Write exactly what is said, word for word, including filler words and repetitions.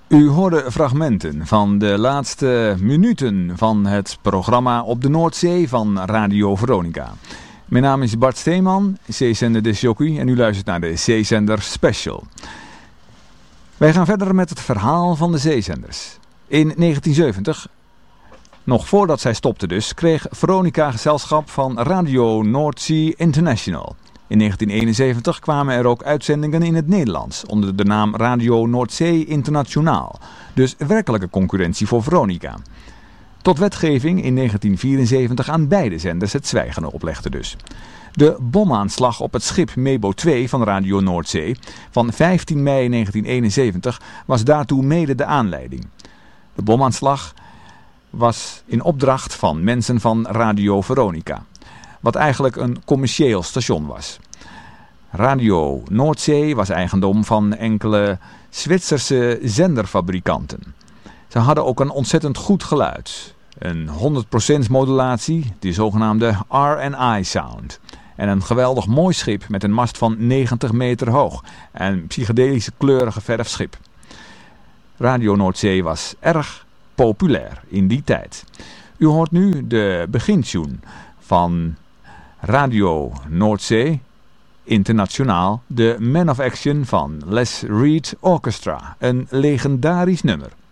U hoorde fragmenten van de laatste minuten van het programma Op de Noordzee van Radio Veronica. Mijn naam is Bart Steeman, zeezender de Jockey en u luistert naar de Zeezender Special. Wij gaan verder met het verhaal van de zeezenders. In negentien zeventig, nog voordat zij stopte dus, kreeg Veronica gezelschap van Radio Noordzee International. In negentien eenenzeventig kwamen er ook uitzendingen in het Nederlands onder de naam Radio Noordzee Internationaal. Dus werkelijke concurrentie voor Veronica. Tot wetgeving in negentien vierenzeventig aan beide zenders het zwijgen oplegde dus. De bomaanslag op het schip Mebo twee van Radio Noordzee van vijftien mei negentien eenenzeventig was daartoe mede de aanleiding. De bomaanslag was in opdracht van mensen van Radio Veronica, wat eigenlijk een commercieel station was. Radio Noordzee was eigendom van enkele Zwitserse zenderfabrikanten. Ze hadden ook een ontzettend goed geluid. Een honderd procent modulatie, die zogenaamde R en I sound. En een geweldig mooi schip met een mast van negentig meter hoog. En een psychedelische kleurige verfschip. Radio Noordzee was erg populair in die tijd. U hoort nu de begintune van Radio Noordzee Internationaal, de Man of Action van Les Reed Orchestra. Een legendarisch nummer.